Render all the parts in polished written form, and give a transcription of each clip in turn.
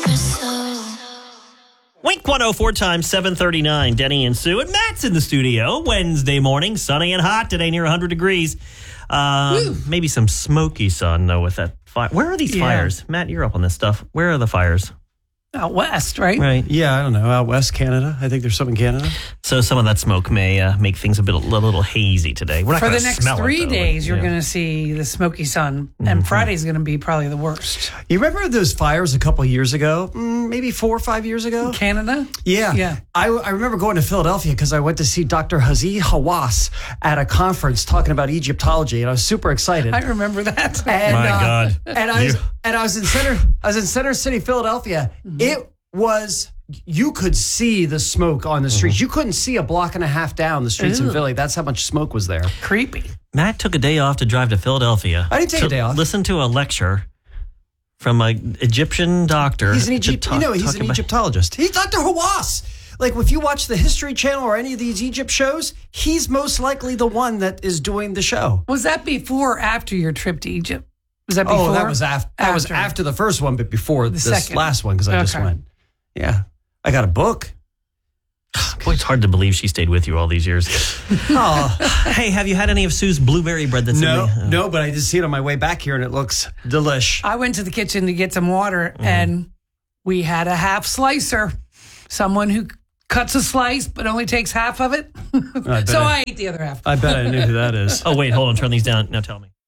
Wink 104 times 7:39. Denny and Sue and Matt's in the studio. Wednesday morning, sunny and hot today, near 100 degrees. Maybe some smoky sun, though, with that fire. Where are these fires? Matt, you're up on this stuff. Where are the fires? Out west, right? Right. Yeah, I don't know. Out west, Canada. I think there's some in Canada. So some of that smoke may make things a little hazy today. We're not For gonna the next smell 3 it, though. days, you're going to see the smoky sun, and Friday's going to be probably the worst. You remember those fires a couple of years ago? Maybe 4 or 5 years ago? Canada? Yeah. Yeah. I remember going to Philadelphia because I went to see Dr. Hazi Hawass at a conference talking about Egyptology, and I was super excited. I remember that. And, My God. And I was in Center City, Philadelphia. It was, you could see the smoke on the streets. You couldn't see a block and a half down the streets in Philly. That's how much smoke was there. Creepy. Matt took a day off to drive to Philadelphia. I didn't take a day off. Listen to a lecture from an Egyptian doctor. He's an Egyptologist. He's Dr. Hawass. Like, if you watch the History Channel or any of these Egypt shows, he's most likely the one that is doing the show. Was that before or after your trip to Egypt? Was that before? Oh, that was after. That was after the first one, but before this second. last one, because I just went. Yeah. I got a book. Boy, it's hard to believe she stayed with you all these years. Oh. Hey, have you had any of Sue's blueberry bread that's in the... No, but I did see it on my way back here, and it looks delish. I went to the kitchen to get some water, and we had a half slicer. Someone who cuts a slice but only takes half of it. So I ate the other half. I bet I knew who that is. Oh, wait, hold on. Turn these down. Now tell me.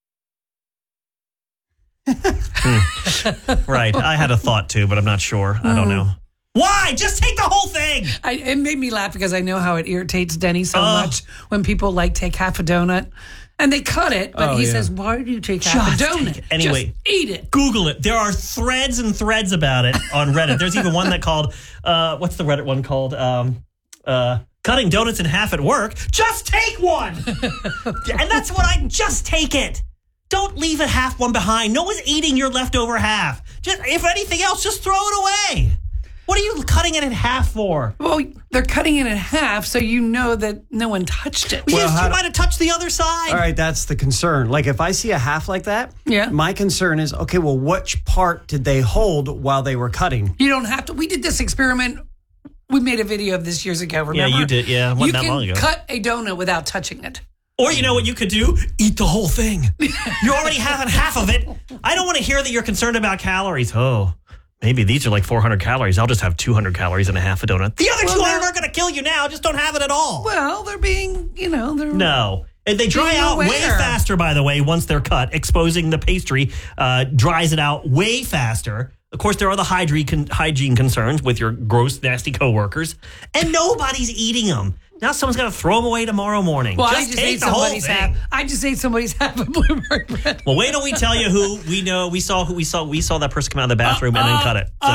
Right. I had a thought, too, but I'm not sure. I don't know. Why? Just take the whole thing. It made me laugh because I know how it irritates Denny so much when people take half a donut and they cut it, but he says, why do you take half a donut? Anyway, just eat it. Google it. There are threads and threads about it on Reddit. There's even one that called, what's the Reddit one called? Cutting donuts in half at work. Just take one. And that's what just take it. Don't leave it half one behind. No one's eating your leftover half. Just, if anything else, just throw it away. What are you cutting it in half for? Well, they're cutting it in half so you know that no one touched it. Well, yes, you might have touched the other side. All right, that's the concern. Like, if I see a half like that, my concern is, okay, well, which part did they hold while they were cutting? You don't have to. We did this experiment. We made a video of this years ago, remember? Yeah, you did. Yeah, wasn't that long ago. You can cut a donut without touching it. Or you know what you could do? Eat the whole thing. You're already having half of it. I don't want to hear that you're concerned about calories. Oh, maybe these are like 400 calories. I'll just have 200 calories and a half a donut. The other 200 are going to kill you now. Just don't have it at all. Well, they're being, they're... No. And they dry out way faster, by the way, once they're cut. Exposing the pastry dries it out way faster. Of course, there are the hygiene concerns with your gross, nasty coworkers. And nobody's eating them. Now someone's going to throw them away tomorrow morning. Well, just take the whole thing. I just ate somebody's half of blueberry bread. Well, wait till we tell you who we know. We saw that person come out of the bathroom and then cut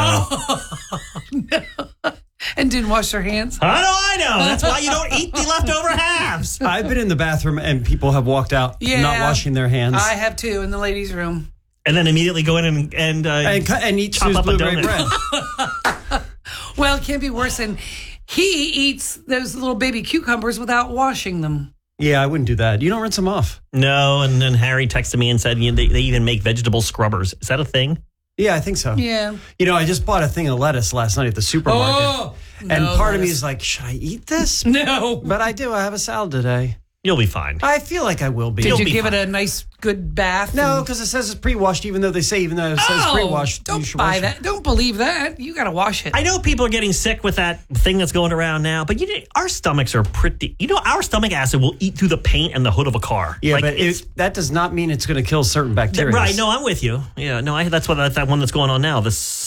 it. So. No. And didn't wash their hands? How do I know? That's why you don't eat the leftover halves. I've been in the bathroom and people have walked out not washing their hands. I have too, in the ladies' room. And then immediately go in and eat chop Sue's up blueberry a donut. bread. Well, it can't be worse than he eats those little baby cucumbers without washing them. Yeah, I wouldn't do that. You don't rinse them off. No, and then Harry texted me and said they even make vegetable scrubbers. Is that a thing? Yeah, I think so. Yeah. I just bought a thing of lettuce last night at the supermarket. Oh, and part of me is like, should I eat this? No. But I do. I have a salad today. You'll be fine. I feel like I will be. Did you give it a nice, good bath? No, because it says it's pre-washed, even though it says pre-washed. Don't buy that. Don't believe that. You got to wash it. I know people are getting sick with that thing that's going around now, but our stomachs are pretty... our stomach acid will eat through the paint and the hood of a car. Yeah, but that does not mean it's going to kill certain bacteria. Right, no, I'm with you. Yeah, no, that's that one that's going on now. The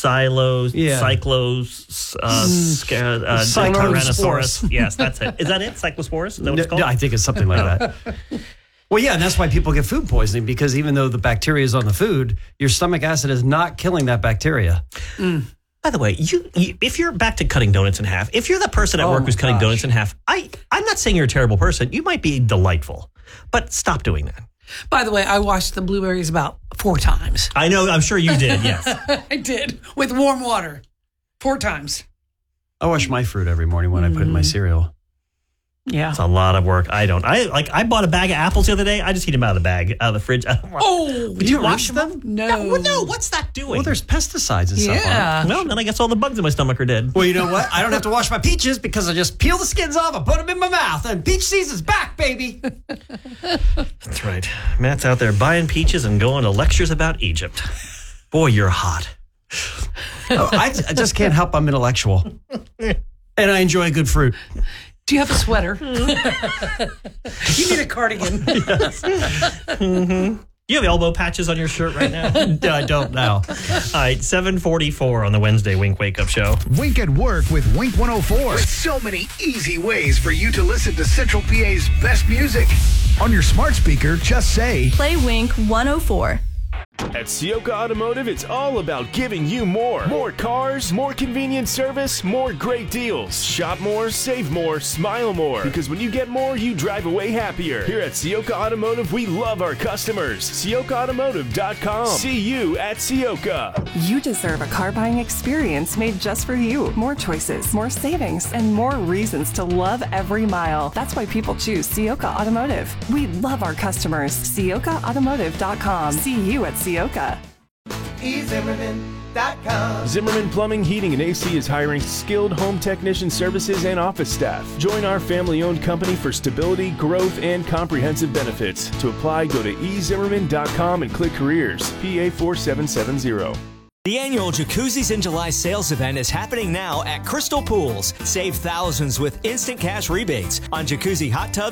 Tyrannosaurus. Yes, that's it. Is that it? Cyclosporus? Is that what it's called? I think it's something like that. Well, yeah, and that's why people get food poisoning, because even though the bacteria is on the food, your stomach acid is not killing that bacteria. By the way, if you're back to cutting donuts in half, if you're the person at work who's cutting donuts in half, I'm not saying you're a terrible person. You might be delightful, but stop doing that. By the way, I washed the blueberries about 4 times. I know. I'm sure you did, yes. I did, with warm water. 4 times. I wash my fruit every morning when I put in my cereal. Yeah. It's a lot of work. I bought a bag of apples the other day. I just eat them out of the bag, out of the fridge. Did you wash them? No. What's that doing? Well, there's pesticides and stuff on Yeah. it. Well, then I guess all the bugs in my stomach are dead. Well, you know what? I don't have to wash my peaches because I just peel the skins off and put them in my mouth. And peach season's back, baby. That's right. Matt's out there buying peaches and going to lectures about Egypt. Boy, you're hot. I just can't help I'm intellectual. And I enjoy good fruit. Do you have a sweater? You need a cardigan. You have elbow patches on your shirt right now? I don't know. All right, 7:44 on the Wednesday Wink Wake Up Show. Wink at Work with Wink 104. With so many easy ways for you to listen to Central PA's best music. On your smart speaker, just say, Play Wink 104. At Ciocca Automotive, it's all about giving you more. More cars, more convenient service, more great deals. Shop more, save more, smile more. Because when you get more, you drive away happier. Here at Ciocca Automotive, we love our customers. CioccaAutomotive.com. See you at Ciocca. You deserve a car buying experience made just for you. More choices, more savings, and more reasons to love every mile. That's why people choose Ciocca Automotive. We love our customers. CioccaAutomotive.com. See you at Ciocca. Zimmerman Plumbing, Heating, and AC is hiring skilled home technician services and office staff. Join our family-owned company for stability, growth, and comprehensive benefits. To apply, go to ezimmerman.com and click careers. PA 4770. The annual Jacuzzis in July sales event is happening now at Crystal Pools. Save thousands with instant cash rebates on jacuzzi hot tubs